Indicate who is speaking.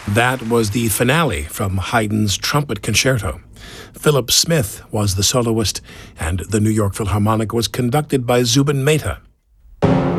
Speaker 1: That was the finale from Haydn's Trumpet Concerto. Philip Smith was the soloist, and the New York Philharmonic was conducted by Zubin Mehta.